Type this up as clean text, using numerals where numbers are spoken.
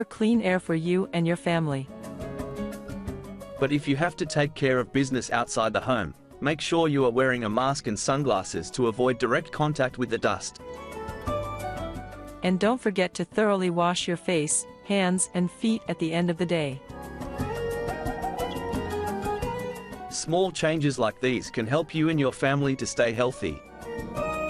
clean air for you and your family. But if you have to take care of business outside the home, make sure you are wearing a mask and sunglasses to avoid direct contact with the dust. And don't forget to thoroughly wash your face, hands, and feet at the end of the day. Small changes like these can help you and your family to stay healthy.